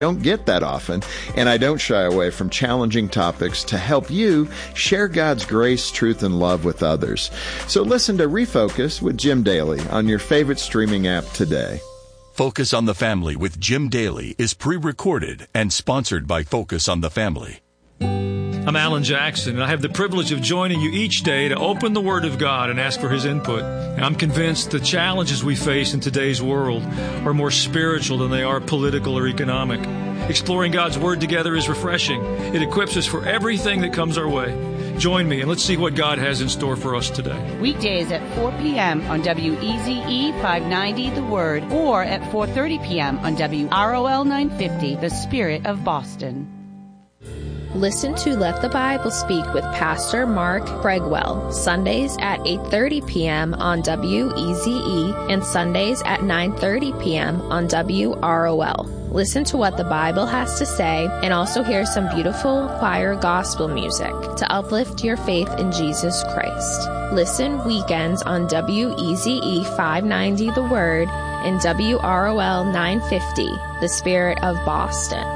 Don't get that often, and I don't shy away from challenging topics to help you share God's grace, truth, and love with others. So listen to Refocus with Jim Daly on your favorite streaming app today. Focus on the Family with Jim Daly is pre-recorded and sponsored by Focus on the Family. I'm Alan Jackson, and I have the privilege of joining you each day to open the Word of God and ask for His input. And I'm convinced the challenges we face in today's world are more spiritual than they are political or economic. Exploring God's Word together is refreshing. It equips us for everything that comes our way. Join me, and let's see what God has in store for us today. Weekdays at 4 p.m. on WEZE 590 The Word, or at 4:30 p.m. on WROL 950 The Spirit of Boston. Listen to Let the Bible Speak with Pastor Mark Bregwell, Sundays at 8:30 p.m. on WEZE and Sundays at 9:30 p.m. on WROL. Listen to what the Bible has to say and also hear some beautiful choir gospel music to uplift your faith in Jesus Christ. Listen weekends on WEZE 590 The Word and WROL 950 The Spirit of Boston.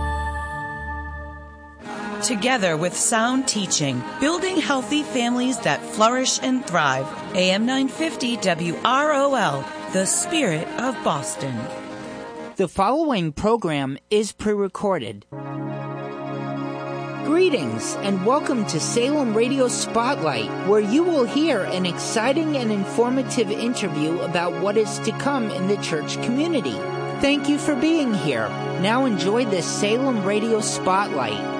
Together with sound teaching, building healthy families that flourish and thrive. AM 950 WROL, the Spirit of Boston. The following program is pre-recorded. Greetings and welcome to Salem Radio Spotlight, where you will hear an exciting and informative interview about what is to come in the church community. Thank you for being here. Now enjoy this Salem Radio Spotlight.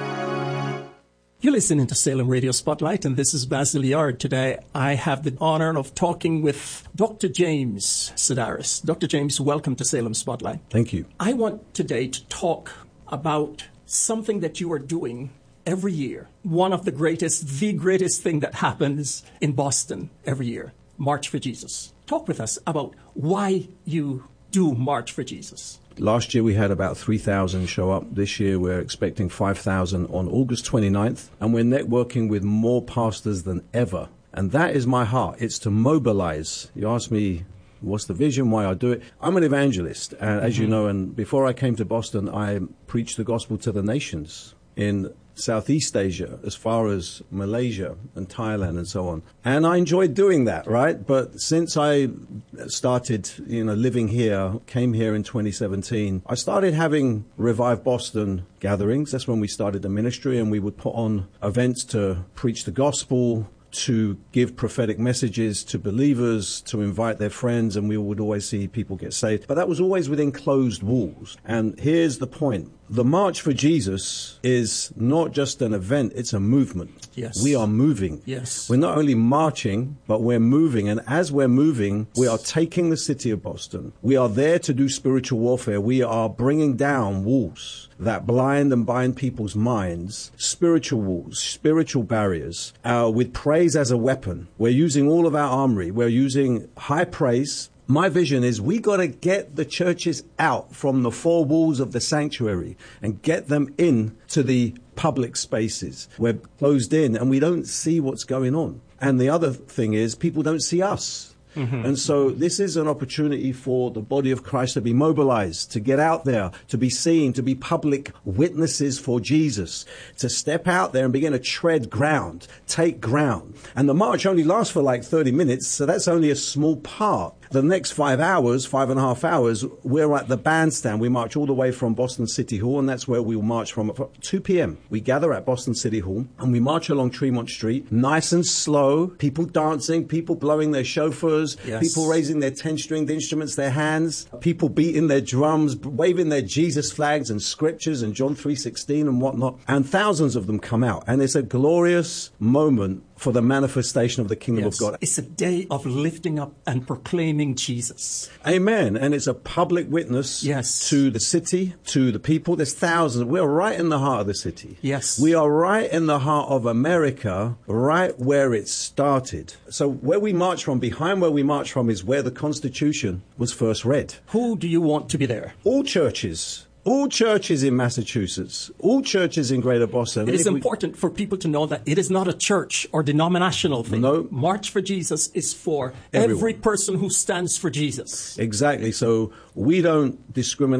You're listening to Salem Radio Spotlight, and this is Basil Yard. Today, I have the honor of talking with Dr. James Sedaris. Dr. James, welcome to Salem Spotlight. Thank you. I want today to talk about something that you are doing every year. One of the greatest thing that happens in Boston every year, March for Jesus. Talk with us about why you do March for Jesus. Last year we had about 3,000 show up. This year we're expecting 5,000 on August 29th. And we're networking with more pastors than ever. And that is my heart. It's to mobilize. You ask me, what's the vision, why I do it? I'm an evangelist, as you know. And before I came to Boston, I preached the gospel to the nations in Southeast Asia, as far as Malaysia and Thailand and so on. And I enjoyed doing that, right? But since I started, living here, came here in 2017, I started having Revive Boston gatherings. That's when we started the ministry, and we would put on events to preach the gospel, to give prophetic messages to believers, to invite their friends, and we would always see people get saved. But that was always within closed walls. And here's the point. The March for Jesus is not just an event, it's a movement. Yes. We are moving. Yes. We're not only marching, but we're moving. And as we're moving, we are taking the city of Boston. We are there to do spiritual warfare. We are bringing down walls that blind and bind people's minds, spiritual walls, spiritual barriers, with praise as a weapon. We're using all of our armory. We're using high praise. My vision is we got to get the churches out from the four walls of the sanctuary and get them in to the public spaces. We're closed in and we don't see what's going on. And the other thing is people don't see us. Mm-hmm. And so this is an opportunity for the body of Christ to be mobilized, to get out there, to be seen, to be public witnesses for Jesus, to step out there and begin to tread ground, take ground. And the march only lasts for like 30 minutes, so that's only a small part. The next 5 hours, 5.5 hours, we're at the bandstand. We march all the way from Boston City Hall, and that's where we will march from at 2 p.m. We gather at Boston City Hall, and we march along Tremont Street, nice and slow, people dancing, people blowing their shofars, yes, people raising their 10-stringed instruments, their hands, people beating their drums, waving their Jesus flags and scriptures and John 3:16 and whatnot. And thousands of them come out, and it's a glorious moment for the manifestation of the kingdom of God. It's a day of lifting up and proclaiming Jesus. Amen. And it's a public witness to the city, to the people. There's thousands. We're right in the heart of the city. Yes. We are right in the heart of America, right where it started. So where we march from, behind where we march from, is where the Constitution was first read. Who do you want to be there? All churches. All churches in Massachusetts, all churches in Greater Boston. It is important for people to know that it is not a church or denominational thing. No. March for Jesus is for every person who stands for Jesus. Exactly. So we don't discriminate.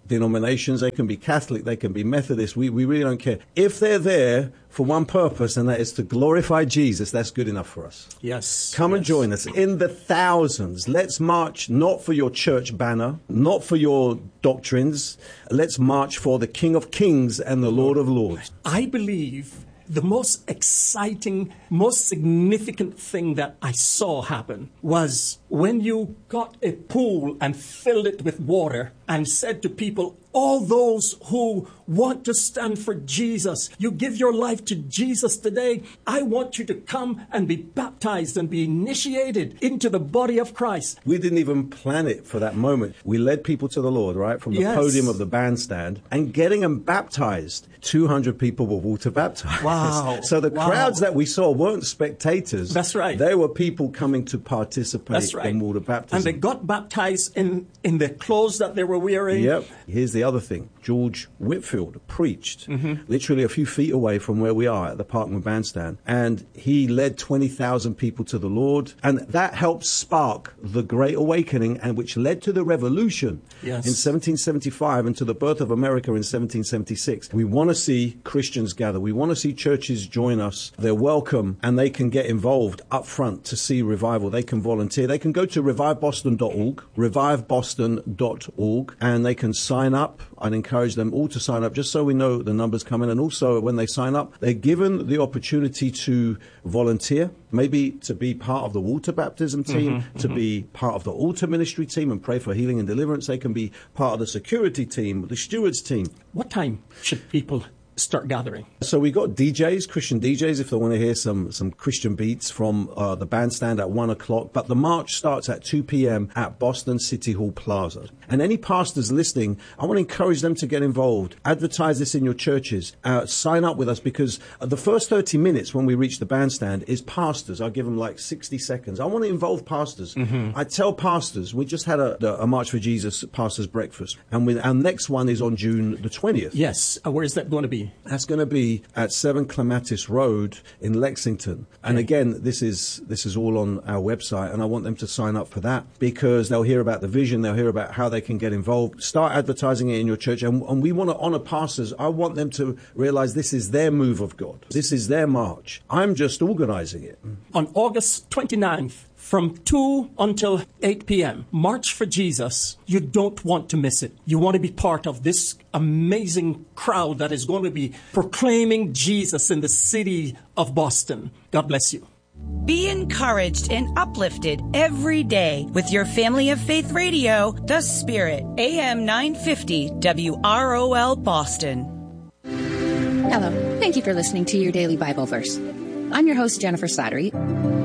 denominations. They can be Catholic, they can be Methodist. We really don't care. If they're there for one purpose, and that is to glorify Jesus, that's good enough for us. Yes. Come and join us in the thousands. Let's march not for your church banner, not for your doctrines. Let's march for the King of Kings and the Lord of Lords. I believe the most exciting, most significant thing that I saw happen was when you got a pool and filled it with water and said to people, all those who want to stand for Jesus, you give your life to Jesus today, I want you to come and be baptized and be initiated into the body of Christ. We didn't even plan it for that moment. We led people to the Lord, right, from the podium of the bandstand, and getting them baptized. 200 people were water baptized. Wow. So the crowds that we saw weren't spectators. That's right. They were people coming to participate in water baptism. And they got baptized in the clothes that they were wearing. Yep. Here's the other thing. George Whitfield preached literally a few feet away from where we are at the Parkman Bandstand. And he led 20,000 people to the Lord. And that helped spark the Great Awakening, and which led to the Revolution in 1775 and to the birth of America in 1776. We want to see Christians gather. We want to see churches join us. They're welcome, and they can get involved up front to see revival. They can volunteer. They can go to reviveboston.org, reviveboston.org, and they can sign up. I'd encourage them all to sign up just so we know the numbers come in. And also, when they sign up, they're given the opportunity to volunteer, maybe to be part of the water baptism team, to be part of the altar ministry team and pray for healing and deliverance. They can be part of the security team, the stewards team. What time should people start gathering? So we got DJs, Christian DJs, if they want to hear some Christian beats from the bandstand at 1 o'clock. But the march starts at 2 p.m. at Boston City Hall Plaza. And any pastors listening, I want to encourage them to get involved. Advertise this in your churches. Sign up with us, because the first 30 minutes when we reach the bandstand is pastors. I'll give them like 60 seconds. I want to involve pastors. I tell pastors, we just had a March for Jesus pastors breakfast. And our next one is on June the 20th. Yes. Where is that going to be? That's going to be at 7 Clematis Road in Lexington. And again, this is all on our website, and I want them to sign up for that, because they'll hear about the vision, they'll hear about how they can get involved. Start advertising it in your church, and we want to honor pastors. I want them to realize this is their move of God. This is their march. I'm just organizing it. On August 29th, from 2 until 8 p.m., March for Jesus. You don't want to miss it. You want to be part of this amazing crowd that is going to be proclaiming Jesus in the city of Boston. God bless you. Be encouraged and uplifted every day with your Family of Faith Radio, The Spirit, AM 950 WROL Boston. Hello. Thank you for listening to your daily Bible verse. I'm your host, Jennifer Slattery.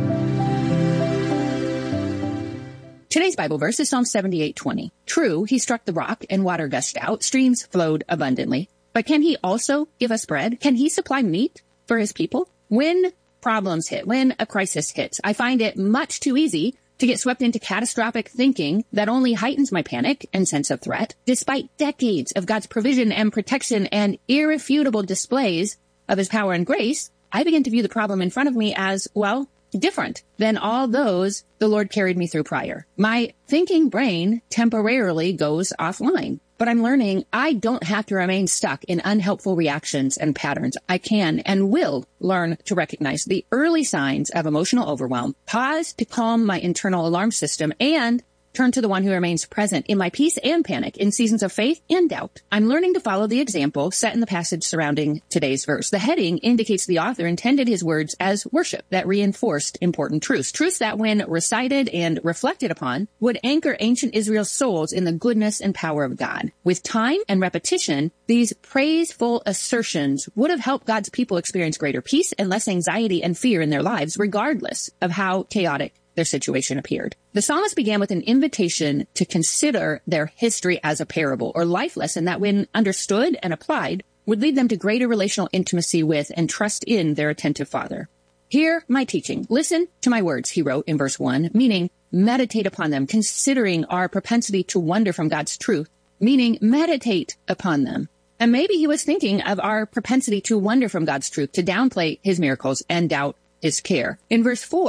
Today's Bible verse is Psalm 78:20. True, he struck the rock and water gushed out, streams flowed abundantly. But can he also give us bread? Can he supply meat for his people? When problems hit, when a crisis hits, I find it much too easy to get swept into catastrophic thinking that only heightens my panic and sense of threat. Despite decades of God's provision and protection and irrefutable displays of his power and grace, I begin to view the problem in front of me as, well, different than all those the Lord carried me through prior. My thinking brain temporarily goes offline, but I'm learning I don't have to remain stuck in unhelpful reactions and patterns. I can and will learn to recognize the early signs of emotional overwhelm, pause to calm my internal alarm system, and turn to the one who remains present in my peace and panic in seasons of faith and doubt. I'm learning to follow the example set in the passage surrounding today's verse. The heading indicates the author intended his words as worship that reinforced important truths. Truths that, when recited and reflected upon, would anchor ancient Israel's souls in the goodness and power of God. With time and repetition, these praiseful assertions would have helped God's people experience greater peace and less anxiety and fear in their lives, regardless of how chaotic their situation appeared. The psalmist began with an invitation to consider their history as a parable or life lesson that, when understood and applied, would lead them to greater relational intimacy with and trust in their attentive Father. Hear my teaching. Listen to my words, he wrote in verse 1, meaning meditate upon them, considering our propensity to wander from God's truth, meaning meditate upon them. And maybe he was thinking of our propensity to wander from God's truth, to downplay his miracles and doubt his care. In verse 4,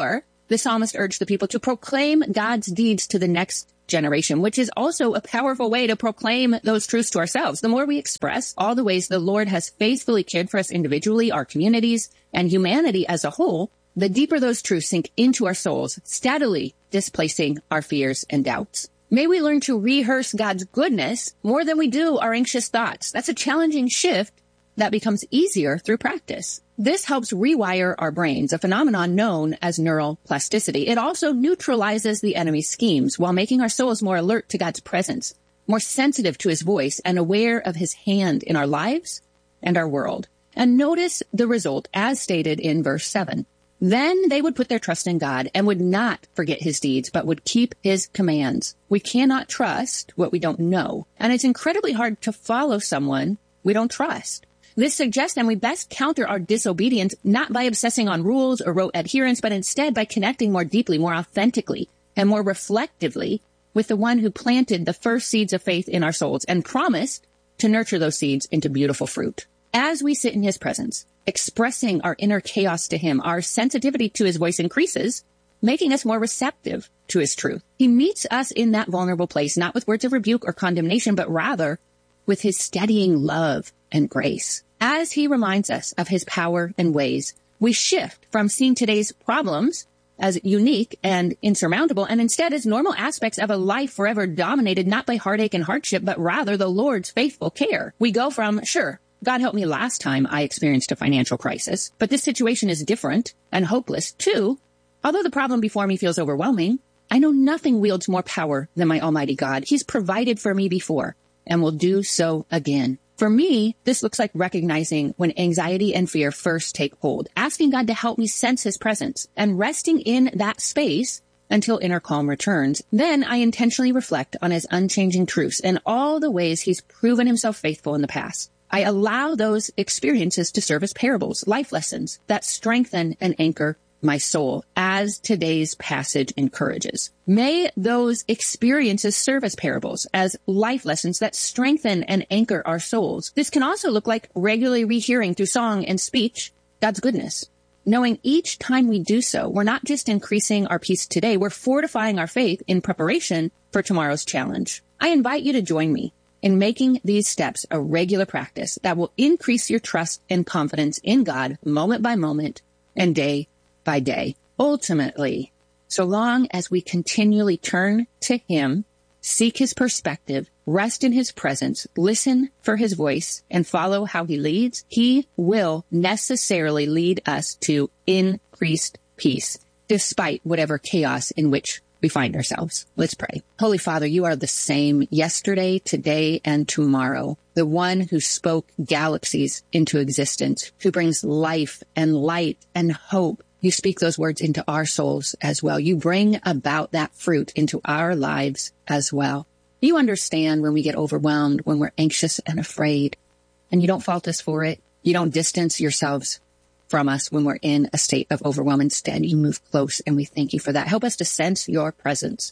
The psalmist urged the people to proclaim God's deeds to the next generation, which is also a powerful way to proclaim those truths to ourselves. The more we express all the ways the Lord has faithfully cared for us individually, our communities, and humanity as a whole, the deeper those truths sink into our souls, steadily displacing our fears and doubts. May we learn to rehearse God's goodness more than we do our anxious thoughts. That's a challenging shift that becomes easier through practice. This helps rewire our brains, a phenomenon known as neural plasticity. It also neutralizes the enemy's schemes while making our souls more alert to God's presence, more sensitive to his voice, and aware of his hand in our lives and our world. And notice the result as stated in verse 7. Then they would put their trust in God and would not forget his deeds, but would keep his commands. We cannot trust what we don't know, and it's incredibly hard to follow someone we don't trust. This suggests that we best counter our disobedience not by obsessing on rules or rote adherence, but instead by connecting more deeply, more authentically, and more reflectively with the one who planted the first seeds of faith in our souls and promised to nurture those seeds into beautiful fruit. As we sit in his presence, expressing our inner chaos to him, our sensitivity to his voice increases, making us more receptive to his truth. He meets us in that vulnerable place, not with words of rebuke or condemnation, but rather with his steadying love and grace. As he reminds us of his power and ways, we shift from seeing today's problems as unique and insurmountable, and instead as normal aspects of a life forever dominated not by heartache and hardship, but rather the Lord's faithful care. We go from, sure, God helped me last time I experienced a financial crisis, but this situation is different and hopeless, too. Although the problem before me feels overwhelming, I know nothing wields more power than my Almighty God. He's provided for me before and will do so again. For me, this looks like recognizing when anxiety and fear first take hold, asking God to help me sense his presence, and resting in that space until inner calm returns. Then I intentionally reflect on his unchanging truths and all the ways he's proven himself faithful in the past. I allow those experiences to serve as parables, life lessons that strengthen and anchor my soul, as today's passage encourages. May those experiences serve as parables, as life lessons that strengthen and anchor our souls. This can also look like regularly rehearing through song and speech God's goodness. Knowing each time we do so, we're not just increasing our peace today, we're fortifying our faith in preparation for tomorrow's challenge. I invite you to join me in making these steps a regular practice that will increase your trust and confidence in God moment by moment and day by day. Ultimately, so long as we continually turn to him, seek his perspective, rest in his presence, listen for his voice, and follow how he leads, he will necessarily lead us to increased peace, despite whatever chaos in which we find ourselves. Let's pray. Holy Father, you are the same yesterday, today, and tomorrow. The one who spoke galaxies into existence, who brings life and light and hope. You speak those words into our souls as well. You bring about that fruit into our lives as well. You understand when we get overwhelmed, when we're anxious and afraid, and you don't fault us for it. You don't distance yourselves from us when we're in a state of overwhelm. Instead, you move close, and we thank you for that. Help us to sense your presence.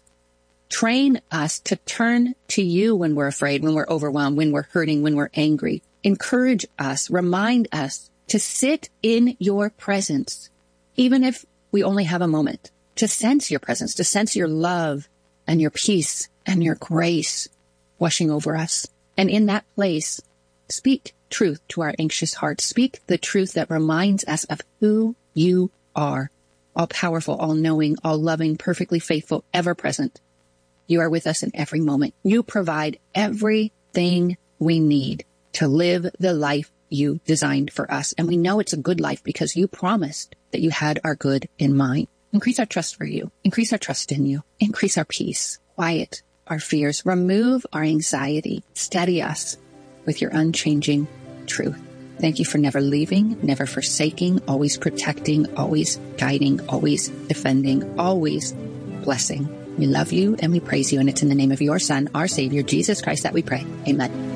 Train us to turn to you when we're afraid, when we're overwhelmed, when we're hurting, when we're angry. Encourage us, remind us to sit in your presence, even if we only have a moment, to sense your presence, to sense your love and your peace and your grace washing over us. And in that place, speak truth to our anxious hearts. Speak the truth that reminds us of who you are, all powerful, all knowing, all loving, perfectly faithful, ever present. You are with us in every moment. You provide everything we need to live the life you designed for us. And we know it's a good life because you promised that you had our good in mind. Increase our trust for you. Increase our trust in you. Increase our peace. Quiet our fears. Remove our anxiety. Steady us with your unchanging truth. Thank you for never leaving, never forsaking, always protecting, always guiding, always defending, always blessing. We love you and we praise you. And it's in the name of your Son, our Savior, Jesus Christ, that we pray. Amen.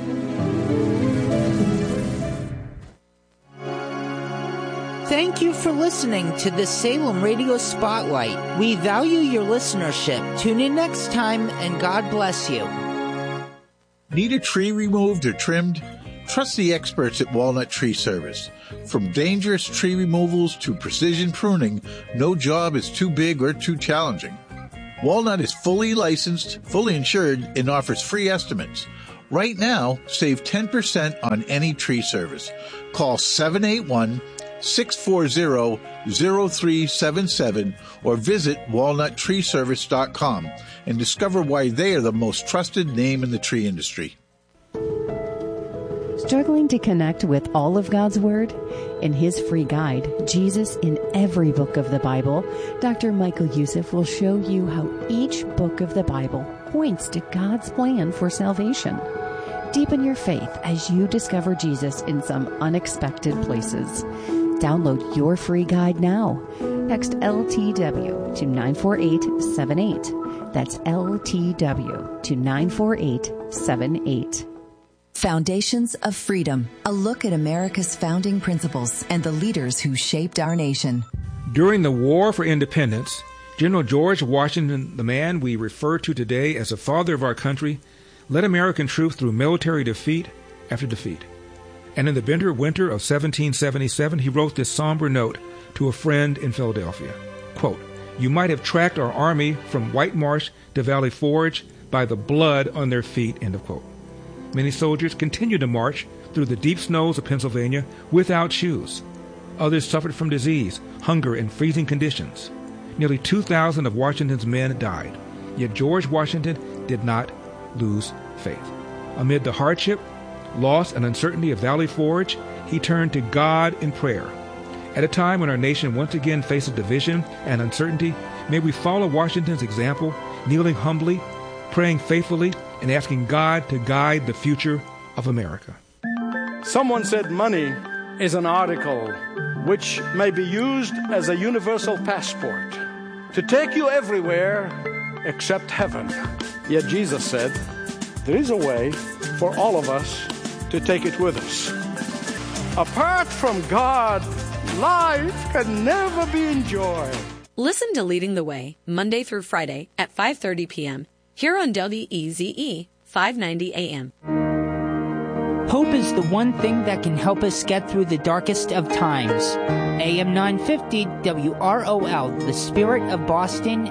Thank you for listening to the Salem Radio Spotlight. We value your listenership. Tune in next time, and God bless you. Need a tree removed or trimmed? Trust the experts at Walnut Tree Service. From dangerous tree removals to precision pruning, no job is too big or too challenging. Walnut is fully licensed, fully insured, and offers free estimates. Right now, save 10% on any tree service. Call 781-640-0377 or visit walnuttreeservice.com and discover why they are the most trusted name in the tree industry. Struggling to connect with all of God's Word? In his free guide, Jesus in Every Book of the Bible, Dr. Michael Youssef will show you how each book of the Bible points to God's plan for salvation. Deepen your faith as you discover Jesus in some unexpected places. Download your free guide now. Text LTW to 94878. That's LTW to 94878. Foundations of Freedom, a look at America's founding principles and the leaders who shaped our nation. During the War for Independence, General George Washington, the man we refer to today as the father of our country, led American troops through military defeat after defeat. And in the bitter winter of 1777, he wrote this somber note to a friend in Philadelphia. Quote, "You might have tracked our army from White Marsh to Valley Forge by the blood on their feet," end of quote. Many soldiers continued to march through the deep snows of Pennsylvania without shoes. Others suffered from disease, hunger, and freezing conditions. Nearly 2,000 of Washington's men died. Yet George Washington did not lose faith. Amid the hardship, loss, and uncertainty of Valley Forge, he turned to God in prayer. At a time when our nation once again faces division and uncertainty, may we follow Washington's example, kneeling humbly, praying faithfully, and asking God to guide the future of America. Someone said money is an article which may be used as a universal passport to take you everywhere except heaven. Yet Jesus said, there is a way for all of us to take it with us. Apart from God, life can never be enjoyed. Listen to Leading the Way, Monday through Friday at 5:30 p.m. here on WEZE 590 AM. Hope is the one thing that can help us get through the darkest of times. AM 950 WROL, the Spirit of Boston.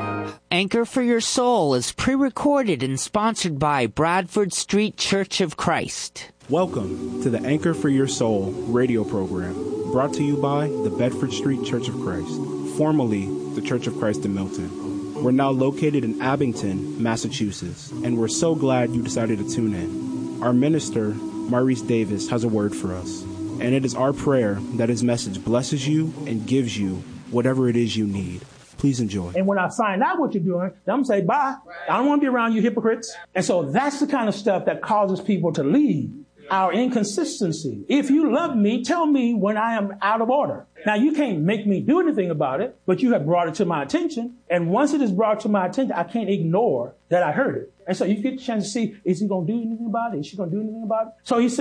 Anchor for Your Soul is pre-recorded and sponsored by Bradford Street Church of Christ. Welcome to the Anchor for Your Soul radio program, brought to you by the Bedford Street Church of Christ, formerly the Church of Christ in Milton. We're now located in Abington, Massachusetts, and we're so glad you decided to tune in. Our minister, Maurice Davis, has a word for us, and it is our prayer that his message blesses you and gives you whatever it is you need. Please enjoy. And when I find out what you're doing, I'm going to say, bye. I don't want to be around you hypocrites. And so that's the kind of stuff that causes people to leave. Our inconsistency. If you love me, tell me when I am out of order. Now, you can't make me do anything about it, but you have brought it to my attention. And once it is brought to my attention, I can't ignore that I heard it. And so you get a chance to see, is he going to do anything about it? Is she going to do anything about it? So he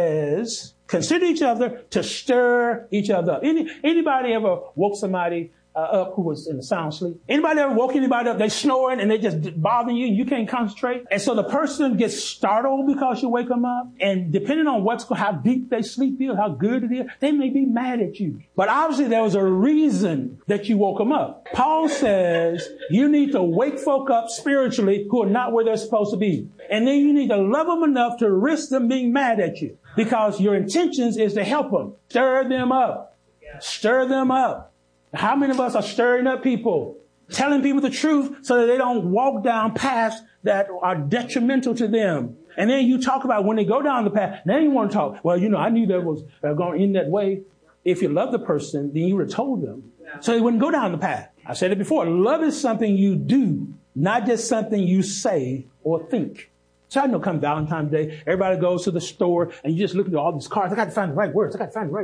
says, consider each other to stir each other up. Anybody ever woke somebody up who was in a sound sleep? Anybody ever woke anybody up? They snoring and they just bothering you. You can't concentrate. And so the person gets startled because you wake them up. And depending on how deep they sleep is, how good it is, they may be mad at you. But obviously there was a reason that you woke them up. Paul says you need to wake folk up spiritually who are not where they're supposed to be. And then you need to love them enough to risk them being mad at you, because your intentions is to help them. Stir them up. Stir them up. How many of us are stirring up people, telling people the truth so that they don't walk down paths that are detrimental to them? And then you talk about when they go down the path, now you want to talk, well, I knew that was going in that way. If you love the person, then you would have told them so they wouldn't go down the path. I said it before. Love is something you do, not just something you say or think. So I know come Valentine's Day, everybody goes to the store and you just look at all these cards. I got to find the right words. I got to have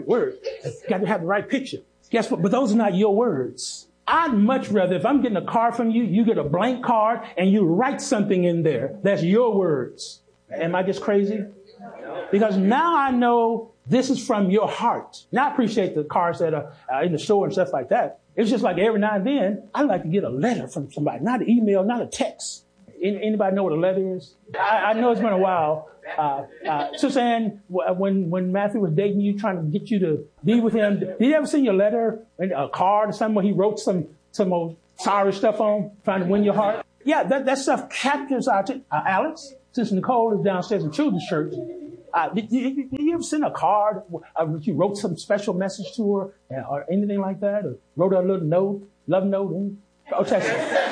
the right picture. Guess what? But those are not your words. I'd much rather, if I'm getting a card from you, you get a blank card and you write something in there. That's your words. Am I just crazy? Because now I know this is from your heart. Now I appreciate the cards that are in the store and stuff like that. It's just like every now and then, I like to get a letter from somebody, not an email, not a text. Anybody know what a letter is? I know it's been a while, Sister Ann, when Matthew was dating you, trying to get you to be with him, did he ever send you a letter, a card or something where he wrote some old sorry stuff on, trying to win your heart? Yeah, that stuff captures our Alex, since Nicole is downstairs in Children's Church, did you ever send a card? You wrote some special message to her or anything like that? Or wrote her a little note, love note? Okay.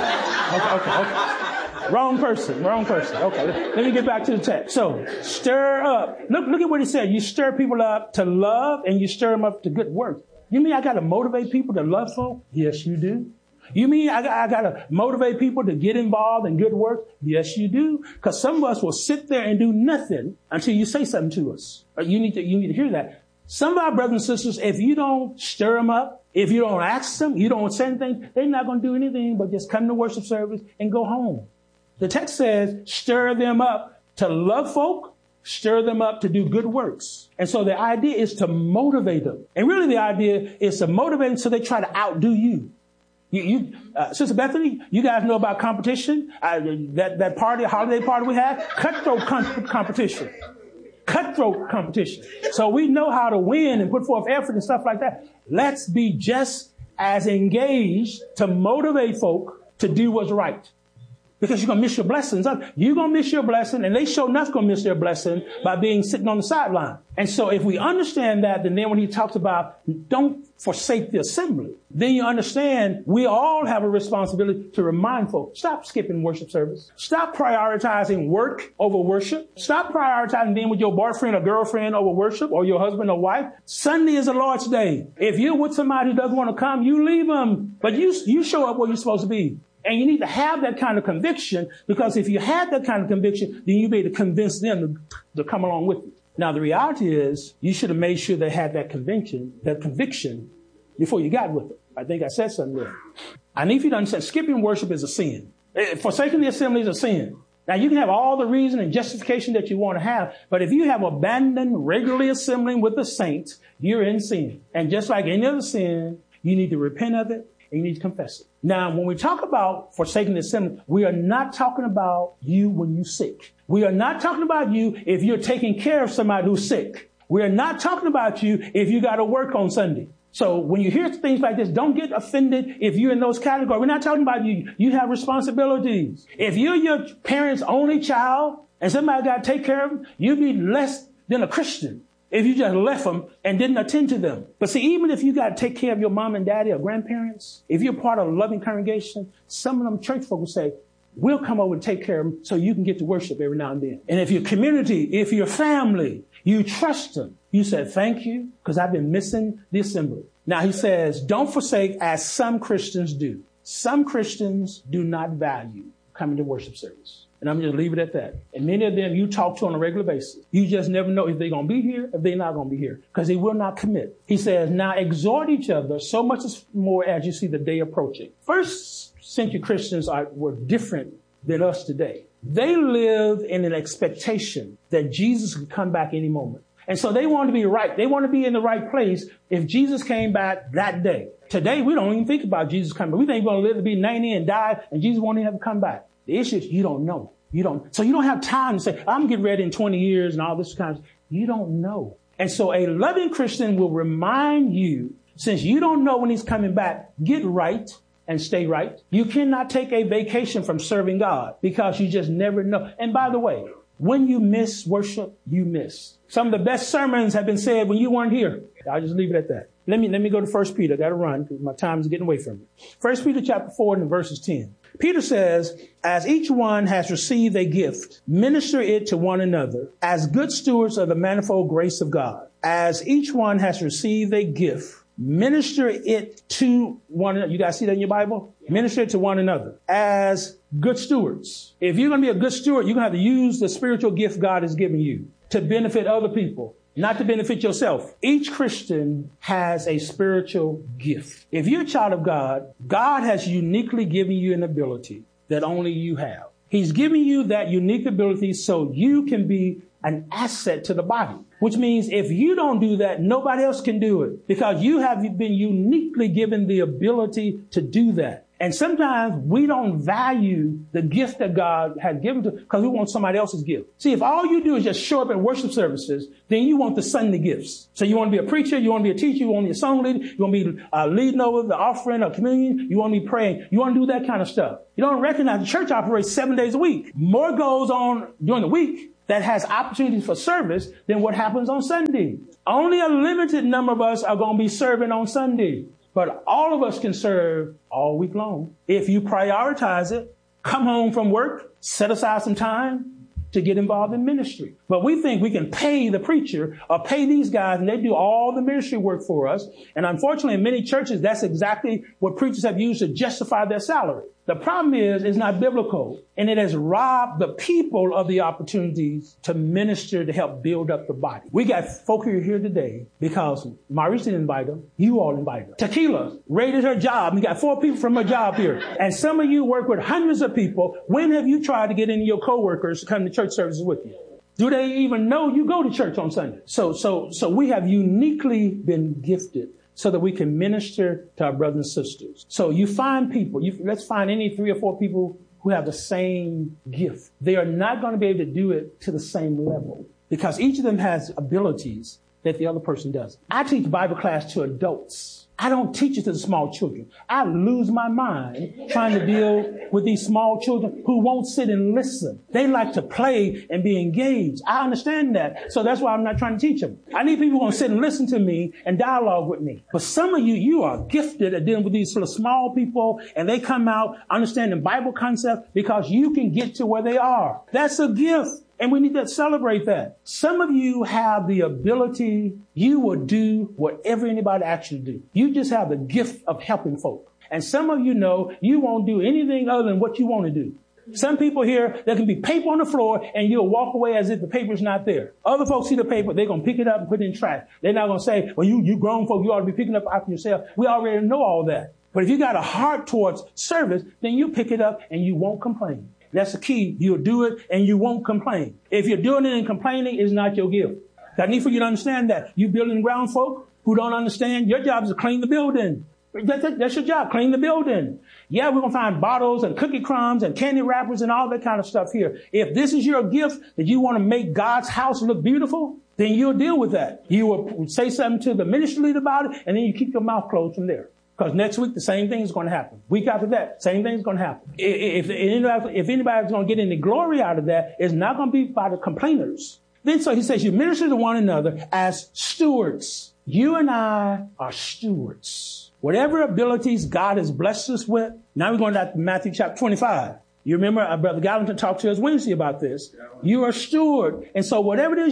Wrong person. Okay, let me get back to the text. So, stir up. Look at what he said. You stir people up to love and you stir them up to good work. You mean I got to motivate people to love folk? Yes, you do. You mean I got to motivate people to get involved in good work? Yes, you do. Because some of us will sit there and do nothing until you say something to us. You need to hear that. Some of our brothers and sisters, if you don't stir them up, if you don't ask them, you don't say anything, they're not going to do anything but just come to worship service and go home. The text says, stir them up to love folk, stir them up to do good works. And so the idea is to motivate them. And really the idea is to motivate them so they try to outdo you. Sister Bethany, you guys know about competition? That party, holiday party we had? Cutthroat competition. So we know how to win and put forth effort and stuff like that. Let's be just as engaged to motivate folk to do what's right. Because you're going to miss your blessings. You're going to miss your blessing, and they sure enough going to miss their blessing by being sitting on the sideline. And so if we understand that, then when he talks about don't forsake the assembly, then you understand we all have a responsibility to remind folks, stop skipping worship service. Stop prioritizing work over worship. Stop prioritizing being with your boyfriend or girlfriend over worship, or your husband or wife. Sunday is the Lord's day. If you're with somebody who doesn't want to come, you leave them. But you show up where you're supposed to be. And you need to have that kind of conviction, because if you had that kind of conviction, then you'll be able to convince them to come along with you. Now, the reality is you should have made sure they had that conviction before you got with them. I think I said something there. I need you to understand, skipping worship is a sin. Forsaking the assembly is a sin. Now, you can have all the reason and justification that you want to have, but if you have abandoned regularly assembling with the saints, you're in sin. And just like any other sin, you need to repent of it. And you need to confess it. Now, when we talk about forsaking the assembly, we are not talking about you when you're sick. We are not talking about you if you're taking care of somebody who's sick. We are not talking about you if you got to work on Sunday. So when you hear things like this, don't get offended if you're in those categories. We're not talking about you. You have responsibilities. If you're your parents' only child and somebody got to take care of them, you'd be less than a Christian if you just left them and didn't attend to them. But see, even if you got to take care of your mom and daddy or grandparents, if you're part of a loving congregation, some of them church folk will say, we'll come over and take care of them so you can get to worship every now and then. And if your community, if your family, you trust them, you said, thank you, because I've been missing the assembly. Now he says, don't forsake as some Christians do. Some Christians do not value coming to worship service. And I'm just leave it at that. And many of them you talk to on a regular basis. You just never know if they're going to be here, if they're not going to be here, because they will not commit. He says, now exhort each other so much more as you see the day approaching. First century Christians were different than us today. They lived in an expectation that Jesus could come back any moment. And so they want to be right. They want to be in the right place if Jesus came back that day. Today, we don't even think about Jesus coming back. We think we're going to live to be 90 and die, and Jesus won't even have to come back. The issue is you don't know. So you don't have time to say, I'm getting ready in 20 years and all this kind of stuff. You don't know. And so a loving Christian will remind you, since you don't know when he's coming back, get right and stay right. You cannot take a vacation from serving God because you just never know. And by the way, when you miss worship, you miss. Some of the best sermons have been said when you weren't here. I'll just leave it at that. Let me go to 1 Peter. I got to run because my time is getting away from me. 1 Peter chapter 4 and verses 10. Peter says, as each one has received a gift, minister it to one another as good stewards of the manifold grace of God. As each one has received a gift, minister it to one another. You guys see that in your Bible? Minister it to one another as good stewards. If you're going to be a good steward, you're going to have to use the spiritual gift God has given you to benefit other people, not to benefit yourself. Each Christian has a spiritual gift. If you're a child of God, God has uniquely given you an ability that only you have. He's giving you that unique ability so you can be an asset to the body, which means if you don't do that, nobody else can do it because you have been uniquely given the ability to do that. And sometimes we don't value the gift that God has given to, because we want somebody else's gift. See, if all you do is just show up at worship services, then you want the Sunday gifts. So you want to be a preacher, you want to be a teacher, you want to be a song leader, you want to be leading over the offering or communion, you want to be praying, you want to do that kind of stuff. You don't recognize the church operates 7 days a week. More goes on during the week that has opportunities for service than what happens on Sunday. Only a limited number of us are going to be serving on Sunday. But all of us can serve all week long. If you prioritize it, come home from work, set aside some time to get involved in ministry. But we think we can pay the preacher or pay these guys and they do all the ministry work for us. And unfortunately, in many churches, that's exactly what preachers have used to justify their salary. The problem is, it's not biblical, and it has robbed the people of the opportunities to minister to help build up the body. We got folk here today because Maurice didn't invite them. You all invited them. Tequila raided her job. We got 4 people from her job here. And some of you work with hundreds of people. When have you tried to get any of your coworkers to come to church services with you? Do they even know you go to church on Sunday? So we have uniquely been gifted so that we can minister to our brothers and sisters. So you find people, let's find any 3 or 4 people who have the same gift. They are not going to be able to do it to the same level because each of them has abilities that the other person doesn't. I teach Bible class to adults. I don't teach it to the small children. I lose my mind trying to deal with these small children who won't sit and listen. They like to play and be engaged. I understand that. So that's why I'm not trying to teach them. I need people who are going to sit and listen to me and dialogue with me. But some of you are gifted at dealing with these sort of small people, and they come out understanding Bible concepts because you can get to where they are. That's a gift. And we need to celebrate that. Some of you have the ability, you will do whatever anybody asks you to do. You just have the gift of helping folk. And some of you know you won't do anything other than what you want to do. Some people here, there can be paper on the floor and you'll walk away as if the paper's not there. Other folks see the paper, they're going to pick it up and put it in trash. They're not going to say, well, you grown folk, you ought to be picking up after yourself. We already know all that. But if you got a heart towards service, then you pick it up and you won't complain. That's the key. You'll do it and you won't complain. If you're doing it and complaining, it's not your gift. I need for you to understand that. You building ground folk who don't understand, your job is to clean the building. That's your job, clean the building. Yeah, we're going to find bottles and cookie crumbs and candy wrappers and all that kind of stuff here. If this is your gift that you want to make God's house look beautiful, then you'll deal with that. You will say something to the ministry leader about it, and then you keep your mouth closed from there. Because next week, the same thing is going to happen. Week after that, same thing is going to happen. If anybody's going to get any glory out of that, it's not going to be by the complainers. Then so he says, you minister to one another as stewards. You and I are stewards. Whatever abilities God has blessed us with. Now we're going to Matthew chapter 25. You remember our Brother Gallatin talked to us Wednesday about this. You are a steward. And so whatever it is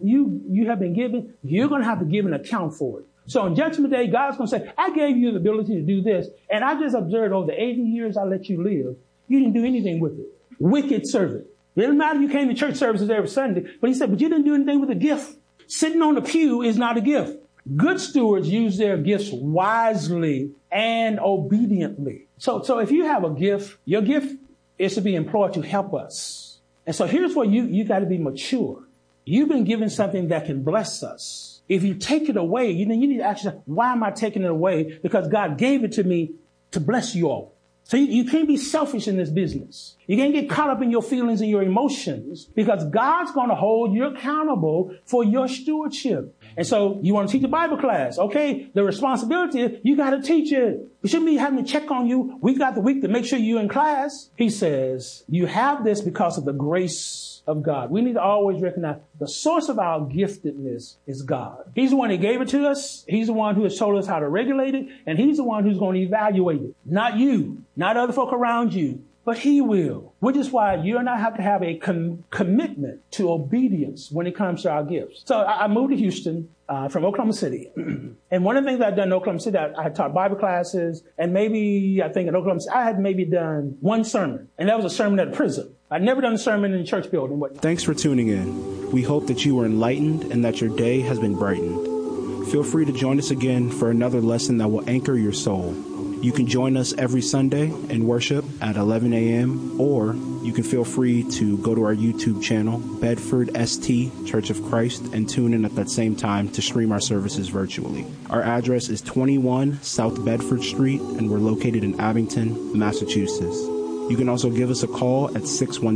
you have been given, you're going to have to give an account for it. So on Judgment Day, God's going to say, I gave you the ability to do this, and I just observed over the 80 years I let you live, you didn't do anything with it. Wicked servant. It doesn't matter if you came to church services every Sunday, but he said, but you didn't do anything with the gift. Sitting on the pew is not a gift. Good stewards use their gifts wisely and obediently. So if you have a gift, your gift is to be employed to help us. And so here's where you got to be mature. You've been given something that can bless us. If you take it away, then you need to ask yourself, why am I taking it away? Because God gave it to me to bless you all. So you can't be selfish in this business. You can't get caught up in your feelings and your emotions because God's going to hold you accountable for your stewardship. And so you want to teach a Bible class. Okay, the responsibility is you got to teach it. We shouldn't be having to check on you week after week to make sure you're in class. He says, you have this because of the grace of God. We need to always recognize the source of our giftedness is God. He's the one that gave it to us. He's the one who has told us how to regulate it. And he's the one who's going to evaluate it. Not you, not other folk around you, but he will. Which is why you and I have to have a commitment to obedience when it comes to our gifts. So I moved to Houston from Oklahoma City. And one of the things I've done in Oklahoma City, I had taught Bible classes. And maybe, I think in Oklahoma City, I had maybe done one sermon. And that was a sermon at a prison. I'd never done a sermon in a church building. Thanks for tuning in. We hope that you were enlightened and that your day has been brightened. Feel free to join us again for another lesson that will anchor your soul. You can join us every Sunday in worship at 11 a.m. or you can feel free to go to our YouTube channel, Bedford ST Church of Christ, and tune in at that same time to stream our services virtually. Our address is 21 South Bedford Street, and we're located in Abington, Massachusetts. You can also give us a call at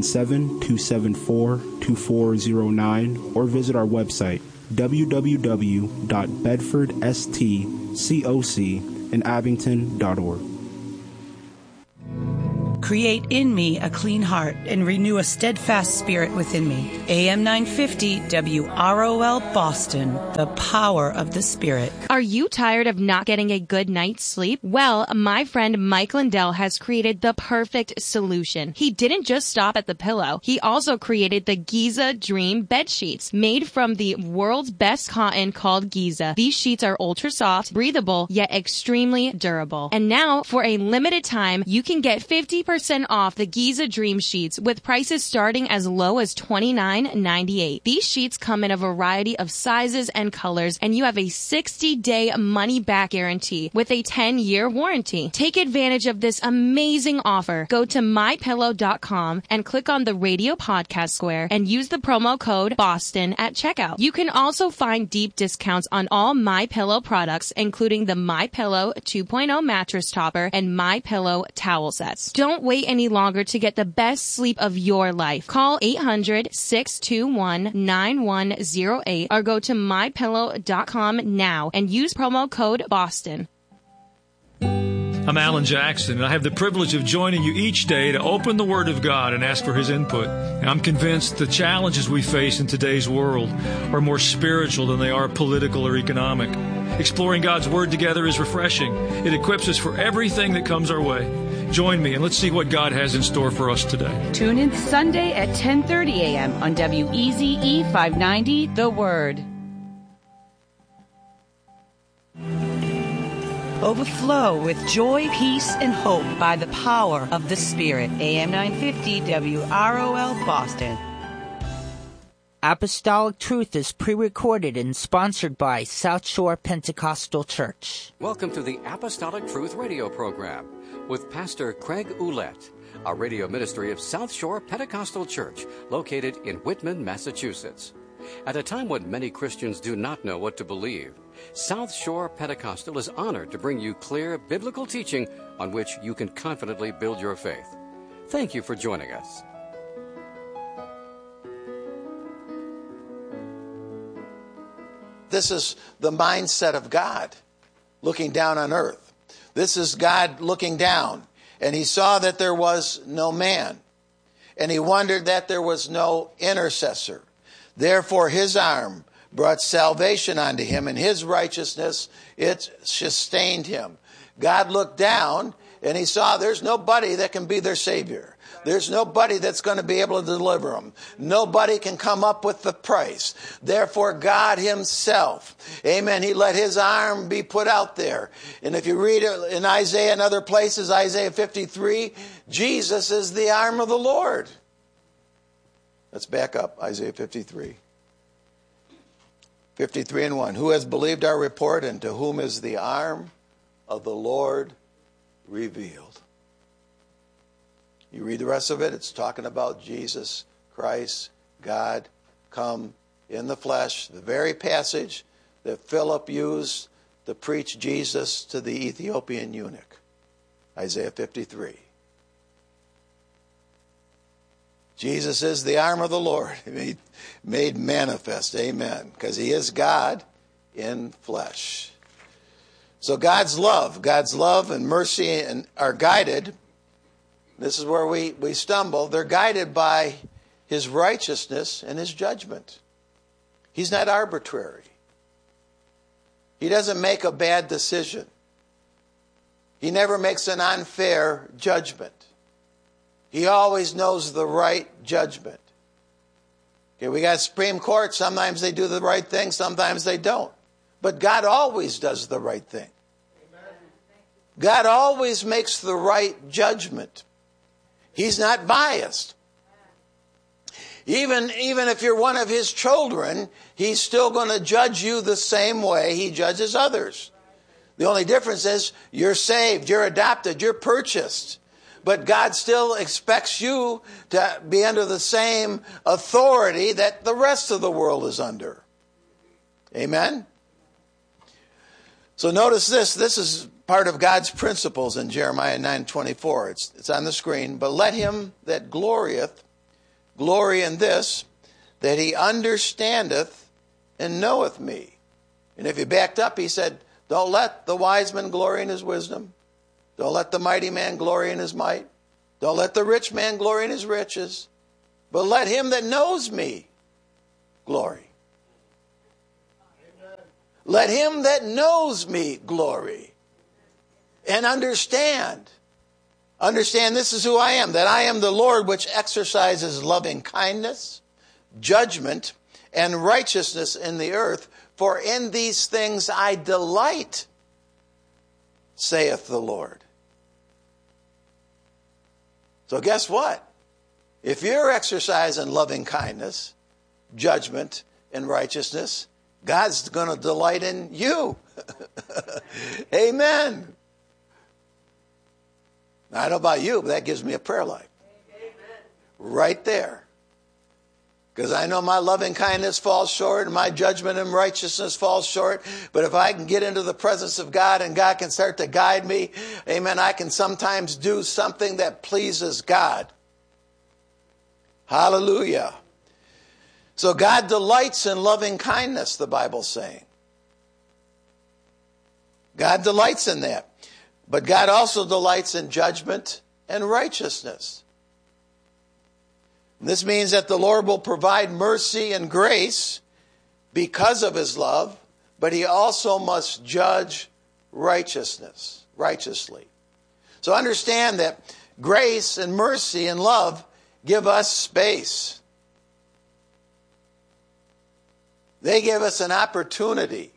617-274-2409 or visit our website, www.bedfordstcocinabington.org. Create in me a clean heart and renew a steadfast spirit within me. AM 950 WROL Boston, the power of the Spirit. Are you tired of not getting a good night's sleep? Well, my friend Mike Lindell has created the perfect solution. He didn't just stop at the pillow. He also created the Giza Dream bed sheets, made from the world's best cotton called Giza. These sheets are ultra soft, breathable, yet extremely durable. And now, for a limited time, you can get 50% off the Giza Dream sheets with prices starting as low as $29.98. These sheets come in a variety of sizes and colors, and you have a 60-day money-back guarantee with a 10-year warranty. Take advantage of this amazing offer. Go to MyPillow.com and click on the radio podcast square and use the promo code BOSTON at checkout. You can also find deep discounts on all MyPillow products, including the MyPillow 2.0 mattress topper and MyPillow towel sets. Don't wait any longer to get the best sleep of your life. Call 800-621-9108 or go to MyPillow.com now and use promo code BOSTON. I'm Alan Jackson, and I have the privilege of joining you each day to open the Word of God and ask for His input. And I'm convinced the challenges we face in today's world are more spiritual than they are political or economic. Exploring God's Word together is refreshing. It equips us for everything that comes our way. Join me and let's see what God has in store for us today. Tune in Sunday at 10:30 a.m. on WEZE 590, The Word. Overflow with joy, peace, and hope by the power of the Spirit. AM 950 WROL Boston. Apostolic Truth is pre-recorded and sponsored by South Shore Pentecostal Church. Welcome to the Apostolic Truth radio program with Pastor Craig Ouellette, a radio ministry of South Shore Pentecostal Church located in Whitman, Massachusetts. At a time when many Christians do not know what to believe, South Shore Pentecostal is honored to bring you clear biblical teaching on which you can confidently build your faith. Thank you for joining us. This is the mindset of God looking down on earth. This is God looking down, and He saw that there was no man, and He wondered that there was no intercessor. Therefore, His arm brought salvation unto Him, and His righteousness, it sustained Him. God looked down, and He saw there's nobody that can be their Savior. There's nobody that's going to be able to deliver them. Nobody can come up with the price. Therefore, God Himself, amen, He let His arm be put out there. And if you read it in Isaiah and other places, Isaiah 53, Jesus is the arm of the Lord. Let's back up, Isaiah 53. 53:1. Who has believed our report, and to whom is the arm of the Lord revealed? You read the rest of it, it's talking about Jesus Christ, God, come in the flesh. The very passage that Philip used to preach Jesus to the Ethiopian eunuch. Isaiah 53. Jesus is the arm of the Lord, made manifest, amen, because He is God in flesh. So God's love and mercy are guided. This is where we stumble. They're guided by His righteousness and His judgment. He's not arbitrary. He doesn't make a bad decision. He never makes an unfair judgment. He always knows the right judgment. Okay, we got Supreme Court. Sometimes they do the right thing, sometimes they don't. But God always does the right thing. God always makes the right judgment. He's not biased. Even if you're one of His children, He's still going to judge you the same way He judges others. The only difference is you're saved, you're adopted, you're purchased. But God still expects you to be under the same authority that the rest of the world is under. Amen? So notice this. This is part of God's principles in Jeremiah 9:24. It's on the screen. But let him that glorieth glory in this, that he understandeth and knoweth me. And if he backed up, he said, don't let the wise man glory in his wisdom. Don't let the mighty man glory in his might. Don't let the rich man glory in his riches. But let him that knows me glory. Amen. Let him that knows me glory. And understand. Understand this is who I am. That I am the Lord which exercises loving kindness, judgment, and righteousness in the earth. For in these things I delight, saith the Lord. So guess what? If you're exercising loving kindness, judgment, and righteousness, God's going to delight in you. Amen. Now, I don't know about you, but that gives me a prayer life. Amen. Right there. Because I know my loving kindness falls short and my judgment and righteousness falls short. But if I can get into the presence of God and God can start to guide me, amen, I can sometimes do something that pleases God. Hallelujah. So God delights in loving kindness, the Bible's saying. God delights in that. But God also delights in judgment and righteousness. This means that the Lord will provide mercy and grace because of his love, but he also must judge righteously. So understand that grace and mercy and love give us space. They give us an opportunity.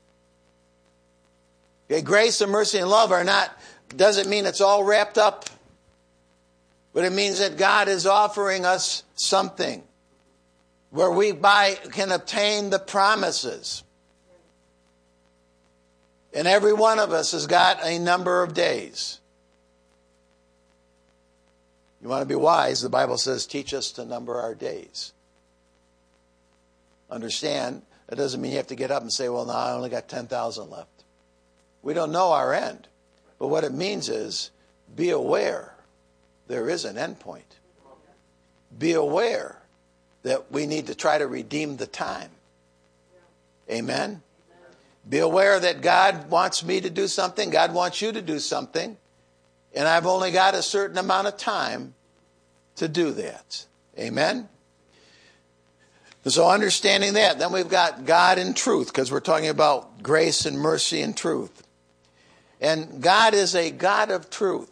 Okay, grace and mercy and love doesn't mean it's all wrapped up. But it means that God is offering us something where we can obtain the promises. And every one of us has got a number of days. You want to be wise, the Bible says, teach us to number our days. Understand, that doesn't mean you have to get up and say, well, now I only got 10,000 left. We don't know our end. But what it means is, be aware there is an end point. Be aware that we need to try to redeem the time. Amen? Be aware that God wants me to do something. God wants you to do something. And I've only got a certain amount of time to do that. Amen? So understanding that, then we've got God in truth, because we're talking about grace and mercy and truth. And God is a God of truth.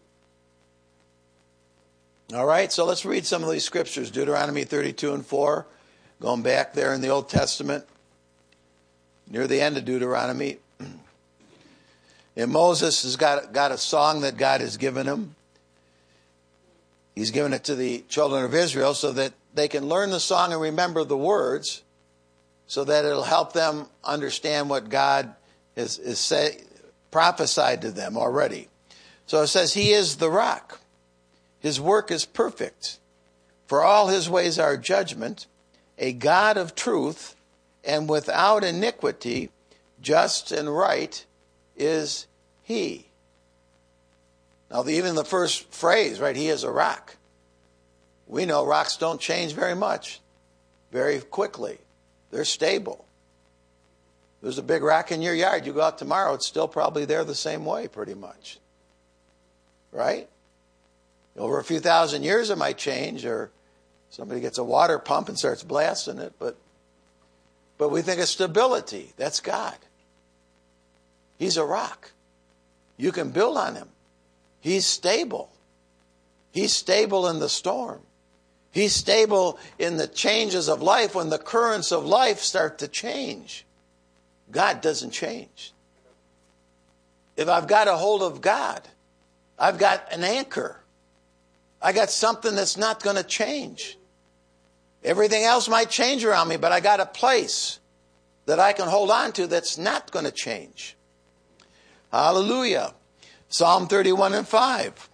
All right, so let's read some of these scriptures. Deuteronomy 32:4, going back there in the Old Testament, near the end of Deuteronomy. And Moses has got a song that God has given him. He's given it to the children of Israel so that they can learn the song and remember the words, so that it'll help them understand what God is prophesied to them already. So it says, he is the rock. His work is perfect. For all his ways are judgment, a God of truth, and without iniquity, just and right is he. Now, even the first phrase, right, he is a rock. We know rocks don't change very much, very quickly. They're stable. There's a big rock in your yard. You go out tomorrow, it's still probably there the same way, pretty much. Right? Over a few thousand years it might change, or somebody gets a water pump and starts blasting it. But we think of stability. That's God. He's a rock. You can build on him. He's stable. He's stable in the storm. He's stable in the changes of life when the currents of life start to change. God doesn't change. If I've got a hold of God, I've got an anchor. I got something that's not going to change. Everything else might change around me, but I got a place that I can hold on to that's not going to change. Hallelujah. Psalm 31 and 5.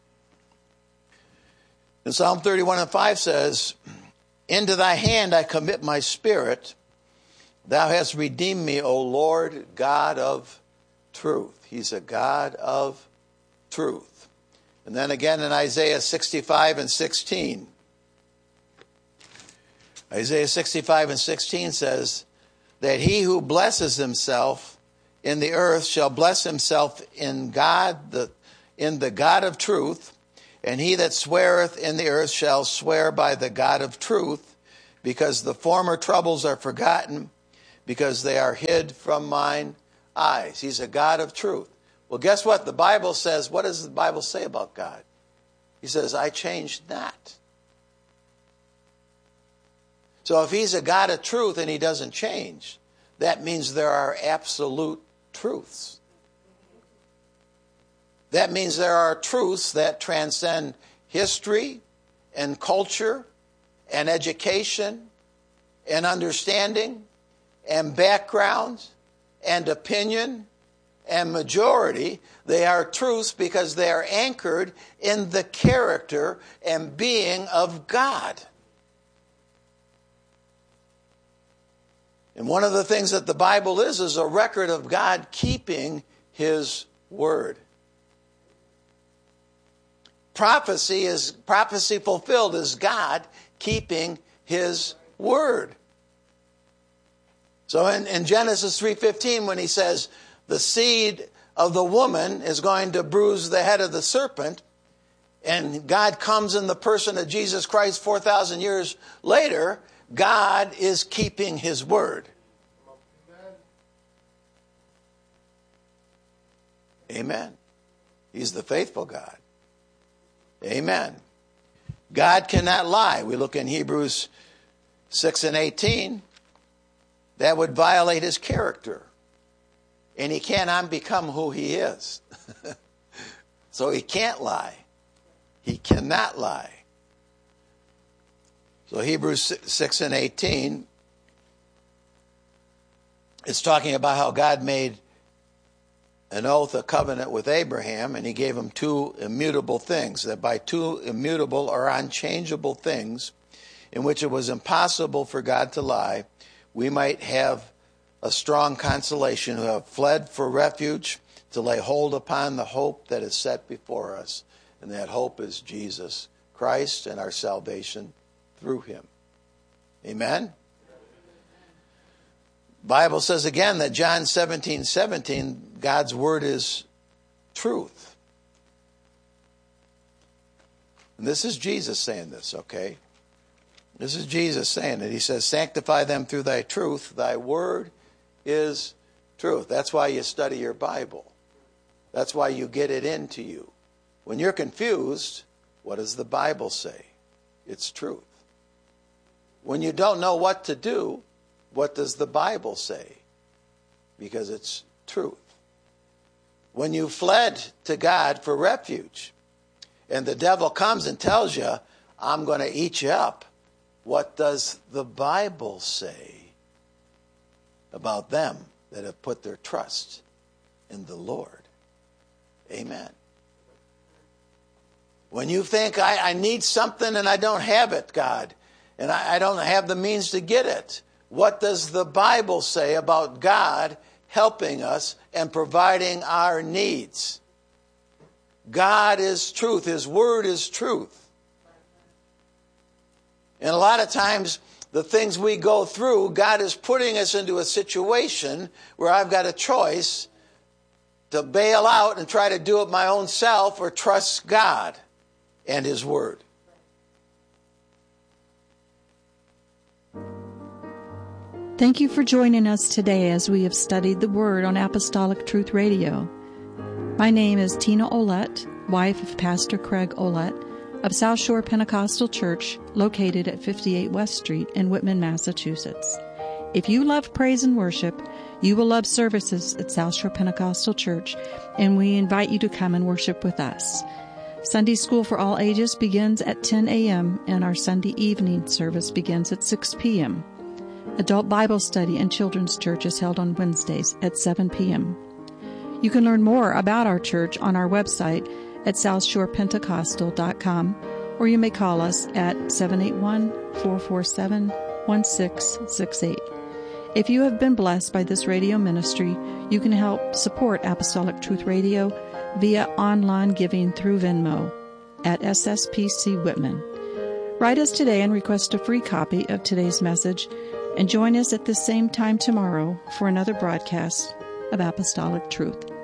And Psalm 31 and 5 says, into thy hand I commit my spirit. Thou hast redeemed me, O Lord, God of truth. He's a God of truth. And then again in Isaiah 65 and 16. Isaiah 65 and 16 says that he who blesses himself in the earth shall bless himself in God, in the God of truth. And he that sweareth in the earth shall swear by the God of truth, because the former troubles are forgotten, because they are hid from mine eyes. He's a God of truth. Well, guess what? The Bible says, what does the Bible say about God? He says, I changed not. So if he's a God of truth and he doesn't change, that means there are absolute truths. That means there are truths that transcend history and culture and education and understanding and background and opinion and majority. They are truths because they are anchored in the character and being of God. And one of the things that the Bible is a record of God keeping his word. Prophecy fulfilled is God keeping his word. So in Genesis 3:15, when he says the seed of the woman is going to bruise the head of the serpent, and God comes in the person of Jesus Christ 4,000 years later, God is keeping his word. Amen. He's the faithful God. Amen. God cannot lie. We look in Hebrews 6 and 18. That would violate his character. And he cannot become who he is. So he can't lie. He cannot lie. So Hebrews 6 and 18 is talking about how God made an oath, a covenant with Abraham, and he gave him two immutable things, that by two immutable or unchangeable things in which it was impossible for God to lie, we might have a strong consolation who have fled for refuge to lay hold upon the hope that is set before us. And that hope is Jesus Christ and our salvation through him. Amen? Bible says again that John 17:17, God's word is truth. And this is Jesus saying this, okay? This is Jesus saying it. He says, sanctify them through thy truth. Thy word is truth. That's why you study your Bible. That's why you get it into you. When you're confused, what does the Bible say? It's truth. When you don't know what to do, what does the Bible say? Because it's truth. When you fled to God for refuge, and the devil comes and tells you, I'm going to eat you up, what does the Bible say about them that have put their trust in the Lord? Amen. When you think, I need something and I don't have it, God, and I don't have the means to get it, what does the Bible say about God helping us and providing our needs? God is truth. His word is truth. And a lot of times, the things we go through, God is putting us into a situation where I've got a choice to bail out and try to do it my own self or trust God and his word. Thank you for joining us today as we have studied the Word on Apostolic Truth Radio. My name is Tina Ouellette, wife of Pastor Craig Ouellette of South Shore Pentecostal Church, located at 58 West Street in Whitman, Massachusetts. If you love praise and worship, you will love services at South Shore Pentecostal Church, and we invite you to come and worship with us. Sunday School for all ages begins at 10 a.m., and our Sunday evening service begins at 6 p.m. Adult Bible Study and Children's Church is held on Wednesdays at 7 p.m. You can learn more about our church on our website at southshorepentecostal.com, or you may call us at 781-447-1668. If you have been blessed by this radio ministry, you can help support Apostolic Truth Radio via online giving through Venmo at SSPC Whitman. Write us today and request a free copy of today's message, and join us at the same time tomorrow for another broadcast of Apostolic Truth.